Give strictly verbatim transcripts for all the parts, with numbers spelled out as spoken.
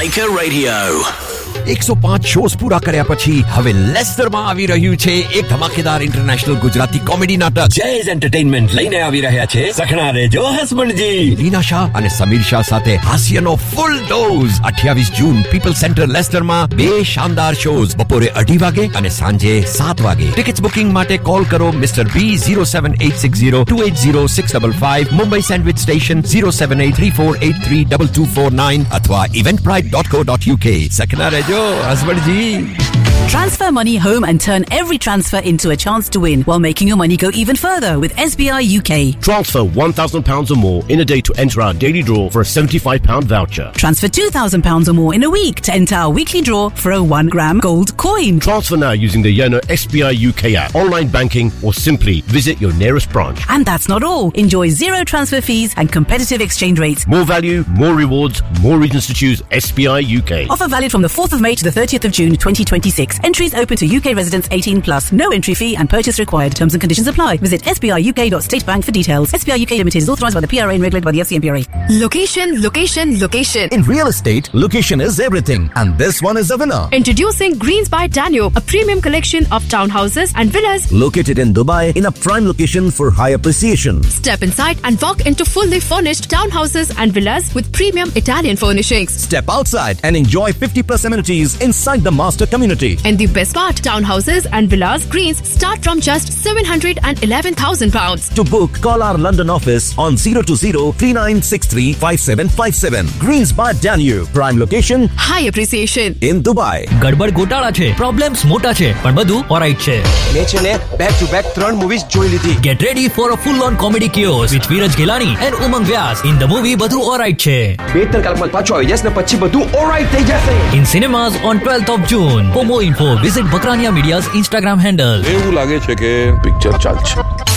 Laika Radio. one oh five shows પૂરા કર્યા પછી હવે લેસ્ટરમાં આવી રહ્યું છે એક ધમાકેદાર ઇન્ટરનેશનલ ગુજરાતી કોમેડી નાટક. જયઝ એન્ટરટેનમેન્ટ લઈને આવી રહ્યા છે સખણા રેજો હસબન્ડજી. લીના શાહ અને સમીર શાહ સાથે હાસ્યનો ફૂલ ડોઝ. અઠ્યાવીસ જૂન પીપલ સેન્ટર લેસ્ટરમાં બે શાનદાર શોઝ બપોરે અઢી વાગે અને સાંજે સાત વાગે. ટિકિટ્સ બુકિંગ માટે કોલ કરો મિસ્ટર બી zero seven eight six zero two eight zero six five five, Mumbai sandwich station zero seven eight three four eight three two two four nine અથવા eventbrite dot co dot uk. સખણા રેજો husbandji. Transfer money home and turn every transfer into a chance to win while making your money go even further with S B I U K. Transfer one thousand pounds or more in a day to enter our daily draw for a seventy-five pound voucher. Transfer two thousand pounds or more in a week to enter our weekly draw for a one gram gold coin. Transfer now using the Yono S B I U K app, online banking or simply visit your nearest branch. And that's not all. Enjoy zero transfer fees and competitive exchange rates. More value, more rewards, more reasons to choose S B I U K. Offer valid from the fourth of May to the thirtieth of June twenty twenty-six. Entries open to U K residents eighteen plus. No entry fee and purchase required. Terms and conditions apply. Visit s b i u k dot state bank for details. S B I U K Limited is authorised by the P R A and regulated by the F C M P R A. Location, location, location. In real estate, location is everything. And this one is a winner. Introducing Greens by Danube, a premium collection of townhouses and villas located in Dubai in a prime location for high appreciation. Step inside and walk into fully furnished townhouses and villas with premium Italian furnishings. Step outside and enjoy fifty plus amenities inside the master community. And the best part, townhouses and villas Greens start from just seven hundred eleven thousand pounds. To book, call our London office on zero two zero three nine six three five seven five seven. Greens by Danube, prime location, high appreciation in Dubai. ગડબડ ગોટાળા છે, problems મોટા છે, પણ બધું alright છે. મેં છે ને બેક ટુ બેક ત્રણ મૂવીઝ જોઈ લીધી. Get ready for a full on comedy chaos with Viraj Ghelani and Umang Vyas. In the movie બધું ઓલરાઈટ છે. બે ત્રણ કલાકમાં પાછો આવી જશે ને પછી બધું ઓલરાઈટ થઈ જશે. In cinemas on twelfth of June. For more info, visit Bakrania Media's Instagram handle. એવું લાગે છે કે પિક્ચર ચાલશે.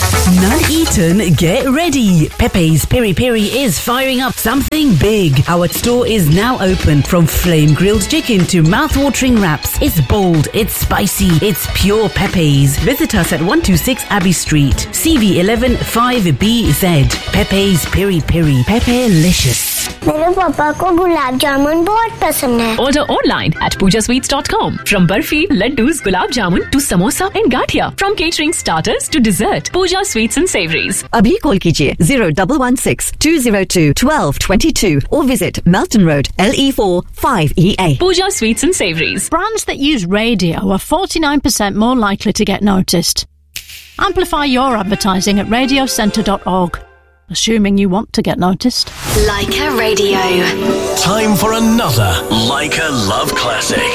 Nuneaton, get ready. Pepe's Piri Piri is firing up something big. Our store is now open. From flame grilled chicken to mouth-watering wraps. It's bold, it's spicy, it's pure Pepe's. Visit us at one twenty-six Abbey Street, C V eleven five B Z. Pepe's Piri Piri. Pepe-licious. मेरे पापा को गुलाब जामुन बहुत पसंद है. Order online at pooja sweets dot com. From barfi, laddus, gulab jamun to samosa and gathia. From catering starters to dessert. Pooja Sweets and Savouries. Abhi call kijiye zero one one six two zero two one two two two or visit Melton Road L E four five E A. Pooja Sweets and Savouries. Brands that use radio are forty-nine percent more likely to get noticed. Amplify your advertising at radio centre dot org. Assuming you want to get noticed. Laika Radio. Time for another Laika Love Classic.